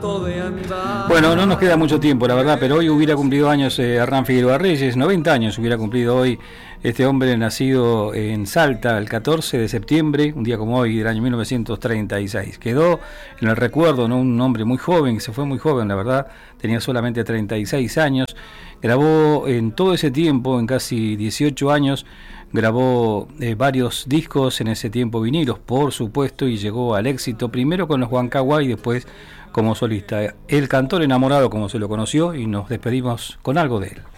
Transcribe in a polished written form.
Bueno, no nos queda mucho tiempo, la verdad, pero hoy hubiera cumplido años Hernán Figueroa Reyes, 90 años hubiera cumplido hoy este hombre nacido en Salta el 14 de septiembre, un día como hoy del año 1936. Quedó en el recuerdo, ¿no? Un hombre muy joven, que se fue muy joven, la verdad, tenía solamente 36 años, grabó en todo ese tiempo, en casi 18 años, grabó varios discos, en ese tiempo vinilos, por supuesto, y llegó al éxito, primero con los Huancahuá y después como solista. El cantor enamorado, como se lo conoció, y nos despedimos con algo de él.